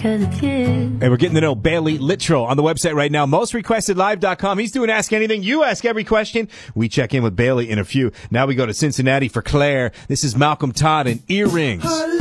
'cause it's you. Hey, we're getting to know Bailey Littrell on the website right now, mostrequestedlive.com. He's doing Ask Anything. You ask every question. We check in with Bailey in a few. Now we go to Cincinnati for Claire. This is Malcolm Todd and Earrings.